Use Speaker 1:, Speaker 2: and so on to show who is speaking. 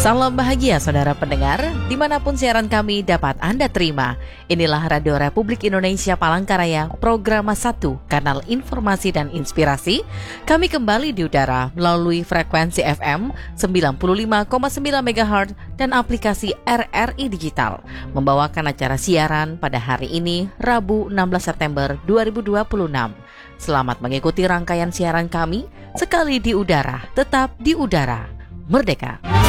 Speaker 1: Salam bahagia saudara pendengar, dimanapun siaran kami dapat Anda terima. Inilah Radio Republik Indonesia Palangkaraya, Program 1, Kanal Informasi dan Inspirasi. Kami kembali di udara melalui frekuensi FM 95,9 MHz dan aplikasi RRI Digital, membawakan acara siaran pada hari ini, Rabu 16 September 2026. Selamat mengikuti rangkaian siaran kami, sekali di udara, tetap di udara. Merdeka!